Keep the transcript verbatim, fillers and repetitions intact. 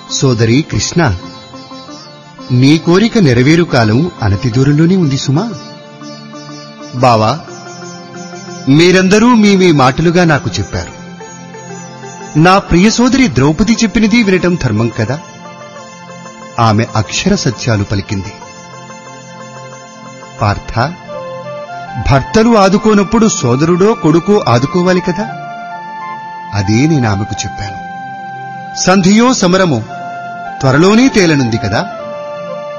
సోదరి కృష్ణ, నీ కోరిక నెరవేరు కాలం అనతి దూరంలోనే ఉంది సుమా. బావా, మీరందరూ మీ మీ మాటలుగా నాకు చెప్పారు. నా ప్రియ సోదరి ద్రౌపది చెప్పినది వినటం ధర్మం కదా. ఆమె అక్షర సత్యాలు పలికింది. పార్థ, భర్తలు ఆదుకోనప్పుడు సోదరుడో కొడుకో ఆదుకోవాలి కదా. అదే నేను ఆమెకు చెప్పాను. సంధియో సమరమో త్వరలోనే తేలనుంది కదా.